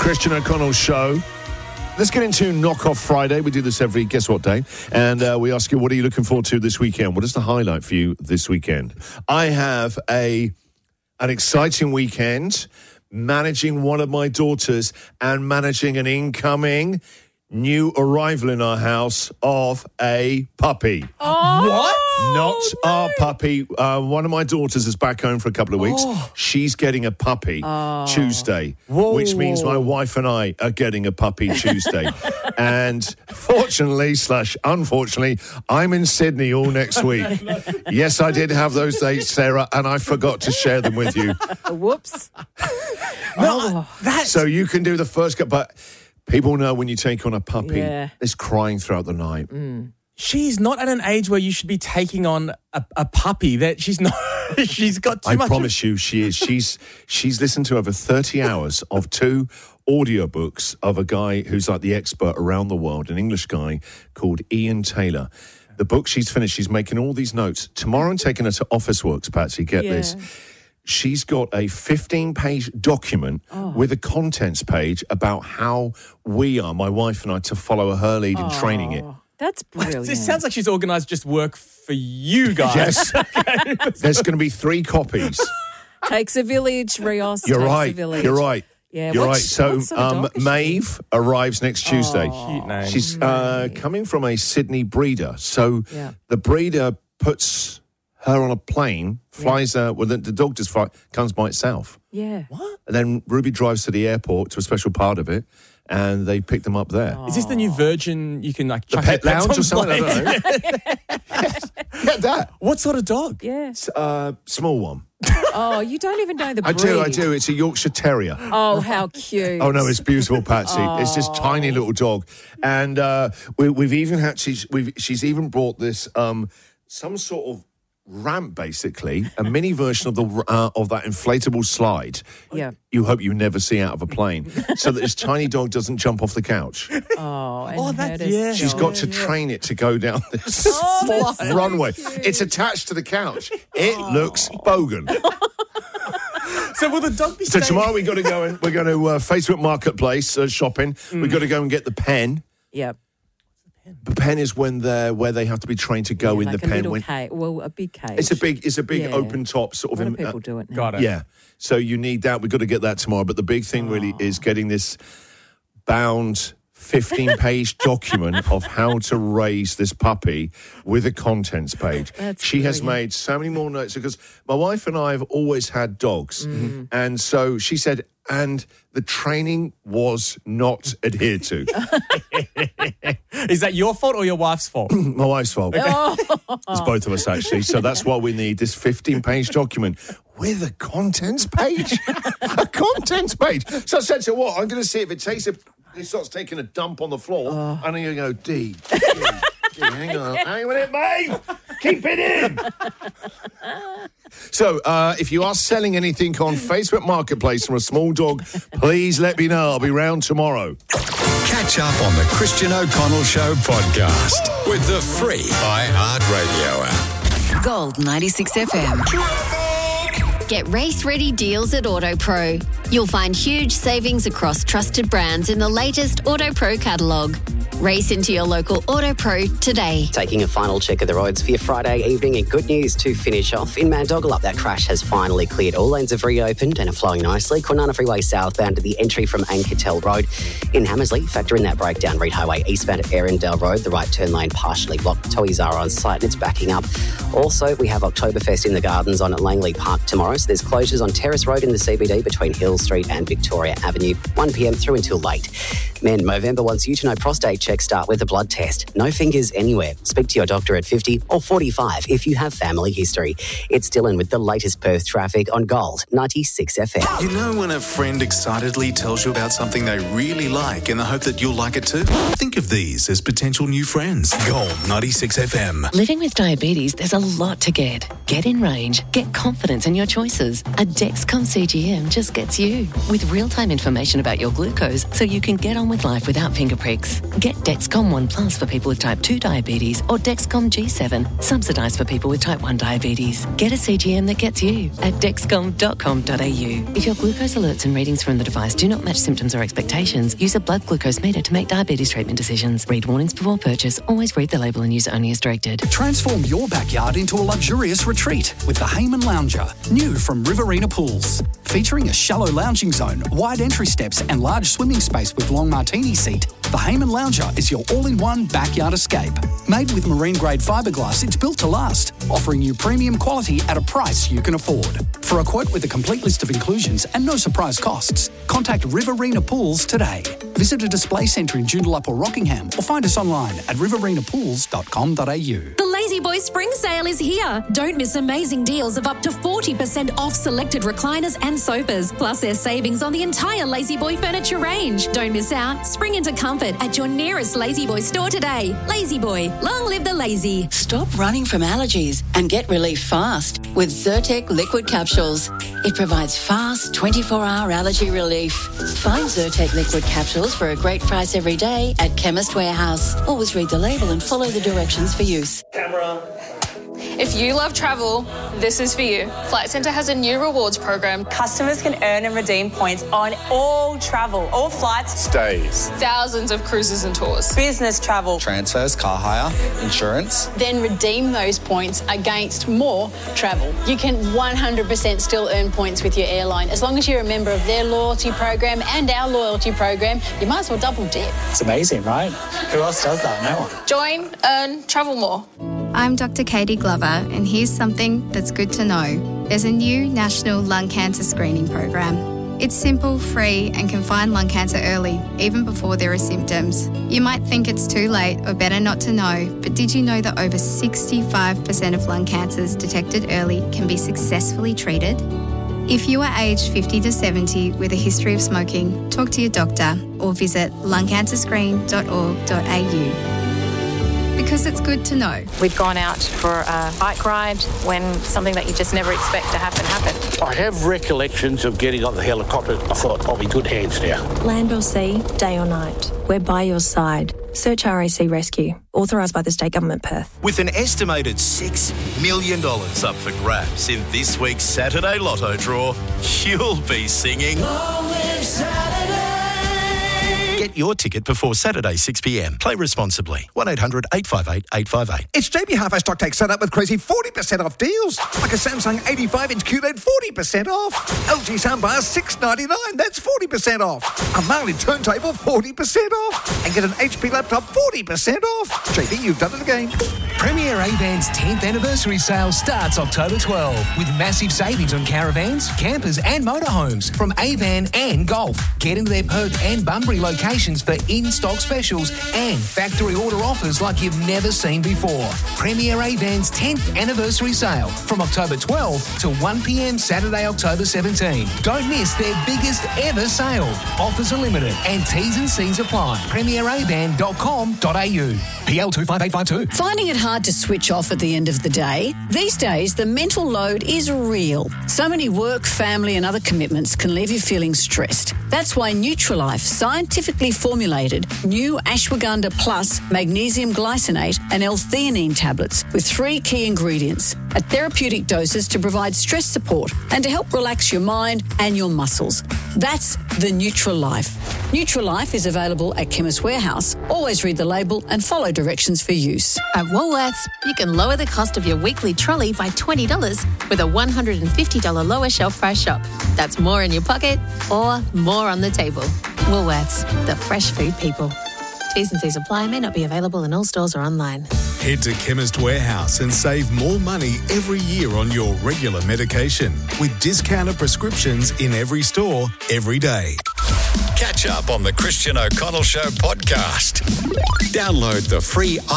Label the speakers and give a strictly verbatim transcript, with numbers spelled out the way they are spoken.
Speaker 1: Christian O'Connell Show. Let's get into Knock-Off Friday. We do this every guess what day. And uh, we ask you, what are you looking forward to this weekend? What is the highlight for you this weekend? I have a an exciting weekend managing one of my daughters and managing an incoming new arrival in our house of a puppy.
Speaker 2: Oh,
Speaker 1: what? Not
Speaker 2: no.
Speaker 1: our puppy. Uh, one of my daughters is back home for a couple of weeks.
Speaker 2: Oh.
Speaker 1: She's getting a puppy
Speaker 2: oh.
Speaker 1: Tuesday,
Speaker 2: Whoa.
Speaker 1: which means my wife and I are getting a puppy Tuesday. And fortunately slash unfortunately, I'm in Sydney all next week. Yes, I did have those dates, Sarah, and I forgot to share them with you.
Speaker 2: Whoops.
Speaker 1: No,
Speaker 2: oh.
Speaker 1: that's... So you can do the first... But people know when you take on a puppy,
Speaker 2: yeah.
Speaker 1: there's crying throughout the night.
Speaker 2: Mm.
Speaker 3: She's not at an age where you should be taking on a, a puppy. That she's not. She's got too
Speaker 1: I
Speaker 3: much.
Speaker 1: I promise of... you, she is. She's she's listened to over thirty hours of two audiobooks of a guy who's like the expert around the world, an English guy called Ian Taylor. The book she's finished. She's making all these notes. Tomorrow I'm taking her to Officeworks, Patsy. Get
Speaker 2: yeah.
Speaker 1: this. She's got a fifteen-page document oh. with a contents page about how we are, my wife and I, to follow her lead in oh. training it.
Speaker 2: That's brilliant.
Speaker 3: It sounds like she's organised just work for you guys.
Speaker 1: Yes. Okay. There's going to be three copies.
Speaker 2: Takes a village, Rios.
Speaker 1: You're
Speaker 2: takes
Speaker 1: right.
Speaker 2: A village.
Speaker 1: You're right.
Speaker 2: Yeah,
Speaker 1: You're
Speaker 2: what,
Speaker 1: right. So
Speaker 2: sort of
Speaker 1: um, Maeve arrives next Tuesday.
Speaker 2: Oh,
Speaker 3: cute name.
Speaker 1: She's uh, coming from a Sydney breeder. So
Speaker 2: yeah.
Speaker 1: the breeder puts her on a plane, flies her, yeah. well, the, the dog just fly, comes by itself.
Speaker 2: Yeah.
Speaker 3: What?
Speaker 1: And then Ruby drives to the airport, to a special part of it, and they pick them up there.
Speaker 3: Is this the new Virgin? You can like
Speaker 1: the
Speaker 3: chuck
Speaker 1: pet
Speaker 3: your pets
Speaker 1: lounge
Speaker 3: on
Speaker 1: or something?
Speaker 3: planes?
Speaker 1: I don't know. Yes. Get that.
Speaker 3: What sort of dog?
Speaker 2: Yeah.
Speaker 1: It's a small one.
Speaker 2: Oh, you don't even know the
Speaker 1: I
Speaker 2: breed.
Speaker 1: do, I do. It's a Yorkshire Terrier.
Speaker 2: Oh, how cute.
Speaker 1: Oh, no, it's beautiful, Patsy.
Speaker 2: Oh.
Speaker 1: It's this tiny little dog. And uh, we, we've even had, she's, we've, she's even brought this, um, some sort of ramp, basically, a mini version of the uh, of that inflatable slide.
Speaker 2: Yeah.
Speaker 1: You hope you never see out of a plane, so that this tiny dog doesn't jump off the couch.
Speaker 2: Oh, and
Speaker 3: Oh, that's-
Speaker 2: her to
Speaker 3: yeah.
Speaker 1: She's
Speaker 2: stop.
Speaker 1: got to train it to go down this
Speaker 2: Oh, that's
Speaker 1: runway.
Speaker 2: so cute.
Speaker 1: It's attached to the couch. It looks bogan.
Speaker 3: So will the dog be
Speaker 1: So
Speaker 3: staying-
Speaker 1: tomorrow we got to go and we're going to uh, Facebook Marketplace uh, shopping.
Speaker 3: Mm.
Speaker 1: We've got to go and get the pen.
Speaker 2: Yep.
Speaker 1: The pen is when they're where they have to be trained to go
Speaker 2: Yeah,
Speaker 1: in
Speaker 2: like
Speaker 1: the
Speaker 2: a
Speaker 1: pen.
Speaker 2: little
Speaker 1: When,
Speaker 2: cage. Well, a big cage.
Speaker 1: it's a big, it's a big
Speaker 2: Yeah.
Speaker 1: open top sort
Speaker 2: A
Speaker 1: of.
Speaker 2: lot of
Speaker 1: in-
Speaker 2: people
Speaker 1: uh,
Speaker 2: do it now.
Speaker 3: Got it.
Speaker 1: Yeah. So you need that. We've got to get that tomorrow. But the big thing really is getting this bound fifteen-page document of how to raise this puppy with a contents page.
Speaker 2: That's
Speaker 1: she has
Speaker 2: brilliant.
Speaker 1: made so many more notes because my wife and I have always had dogs.
Speaker 2: Mm.
Speaker 1: And so she said, and the training was not adhered to.
Speaker 3: Is that your fault or your wife's fault?
Speaker 1: My wife's fault.
Speaker 2: Oh.
Speaker 1: It's both of us, actually. So that's why we need this fifteen-page document with a contents page. A contents page. So I said to her, what? I'm going to see if it takes a... It starts taking a dump on the floor.
Speaker 2: Oh.
Speaker 1: And I'm going to go, D, D, D, hang on. Hang on it, mate. Keep it in. So uh, if you are selling anything on Facebook Marketplace from a small dog, please let me know. I'll be round tomorrow.
Speaker 4: Catch up on the Christian O'Connell Show podcast with the free iHeartRadio app.
Speaker 5: Gold ninety-six F M.
Speaker 6: Get race-ready deals at AutoPro. You'll find huge savings across trusted brands in the latest AutoPro catalogue. Race into your local AutoPro today.
Speaker 7: Taking a final check of the roads for your Friday evening, and good news to finish off. In Mandogalup, that crash has finally cleared. All lanes have reopened and are flowing nicely. Kwinana Freeway southbound to the entry from Anketel Road. In Hammersley, factor in that breakdown. Reed Highway eastbound at Arundel Road. The right turn lane partially blocked. Toys are on site and it's backing up. Also, we have Oktoberfest in the Gardens on at Langley Park tomorrow. So there's closures on Terrace Road in the C B D between Hill Street and Victoria Avenue, one p m through until late. Men, Movember wants you to know prostate checks start with a blood test. No fingers anywhere. Speak to your doctor at fifty or forty-five if you have family history. It's Dylan with the latest Perth traffic on Gold ninety-six F M.
Speaker 8: You know when a friend excitedly tells you about something they really like in the hope that you'll like it too? Think of these as potential new friends. Gold ninety-six F M.
Speaker 5: Living with diabetes, there's a lot to get. Get in range. Get confidence in your choices. choices. A Dexcom C G M just gets you, with real-time information about your glucose so you can get on with life without finger pricks. Get Dexcom One Plus for people with type two diabetes or Dexcom G seven, subsidised for people with type one diabetes. Get a C G M that gets you at dexcom dot com dot a u. If your glucose alerts and readings from the device do not match symptoms or expectations, use a blood glucose meter to make diabetes treatment decisions. Read warnings before purchase. Always read the label and use only as directed.
Speaker 9: Transform your backyard into a luxurious retreat with the Hayman Lounger, new from Riverina Pools. Featuring a shallow lounging zone, wide entry steps and large swimming space with long martini seat, the Hayman Lounger is your all-in-one backyard escape. Made with marine-grade fiberglass, it's built to last, offering you premium quality at a price you can afford. For a quote with a complete list of inclusions and no surprise costs, contact Riverina Pools today. Visit a display centre in Joondalup or Rockingham or find us online at riverina pools dot com dot a u.
Speaker 10: The Lazy Boy Spring Sale is here. Don't miss amazing deals of up to forty percent off selected recliners and sofas. Plus, there's savings on the entire Lazy Boy furniture range. Don't miss out. Spring into comfort at your nearest Lazy Boy store today. Lazy Boy, long live the lazy.
Speaker 11: Stop running from allergies and get relief fast with Zyrtec liquid capsules. It provides fast twenty-four hour allergy relief. Find Zyrtec liquid capsules for a great price every day at Chemist Warehouse. Always read the label and follow the directions for use.
Speaker 12: Camera. If you love travel, this is for you. Flight Centre has a new rewards program.
Speaker 13: Customers can earn and redeem points on all travel, all flights,
Speaker 12: stays, thousands of cruises and tours,
Speaker 13: business travel,
Speaker 14: transfers, car hire, insurance.
Speaker 15: Then redeem those points against more travel. You can one hundred percent still earn points with your airline. As long as you're a member of their loyalty program and our loyalty program, you might as well double dip.
Speaker 14: It's amazing, right? Who else does that? No one.
Speaker 12: Join, earn, travel more.
Speaker 16: I'm Doctor Katie Glover, and here's something that's good to know. There's a new national lung cancer screening program. It's simple, free, and can find lung cancer early, even before there are symptoms. You might think it's too late or better not to know, but did you know that over sixty-five percent of lung cancers detected early can be successfully treated? If you are aged fifty to seventy with a history of smoking, talk to your doctor or visit lung cancer screen dot org dot a u. Because it's good to know.
Speaker 17: We'd gone out for a bike ride when something that you just never expect to happen happened.
Speaker 18: I have recollections of getting on the helicopter. I thought, I'll be good hands now.
Speaker 19: Land or sea, day or night, we're by your side. Search R A C Rescue, authorised by the State Government Perth.
Speaker 20: With an estimated six million dollars up for grabs in this week's Saturday Lotto draw, you'll be singing... Long live Saturday! Get your ticket before Saturday, six p m. Play responsibly. one eight hundred eight five eight eight five eight.
Speaker 21: It's J B Hi-Fi Stock Take set up with crazy forty percent off deals. Like a Samsung eighty-five inch Q L E D, forty percent off. L G soundbar, six ninety-nine, that's forty percent off. A Marley turntable, forty percent off. And get an H P laptop, forty percent off. J B, you've done it again.
Speaker 22: Premier Avan's tenth anniversary sale starts October twelfth with massive savings on caravans, campers and motorhomes from Avan and Golf. Get into their Perth and Bunbury locations for in-stock specials and factory order offers like you've never seen before. Premier Avan's tenth anniversary sale from October twelfth to one p m Saturday, October seventeenth. Don't miss their biggest ever sale. Offers are limited and T's and C's apply. premier avan dot com dot a u. P L two five eight five two.
Speaker 23: Finding it hard to switch off at the end of the day? These days, the mental load is real. So many work, family and other commitments can leave you feeling stressed. That's why Nutrilife scientifically formulated new ashwagandha plus magnesium glycinate and L-theanine tablets with three key ingredients at therapeutic doses to provide stress support and to help relax your mind and your muscles. That's the Nutrilife. Nutrilife is available at Chemist Warehouse. Always read the label and follow directions for use.
Speaker 24: At Woolworths, you can lower the cost of your weekly trolley by twenty dollars with a one hundred fifty dollars lower shelf price shop. That's more in your pocket or more on the table. Woolworths, the fresh food people. T's and C's apply, may not be available in all stores or online.
Speaker 8: Head to Chemist Warehouse and save more money every year on your regular medication with discounted prescriptions in every store, every day.
Speaker 4: Catch up on the Christian O'Connell Show podcast. Download the free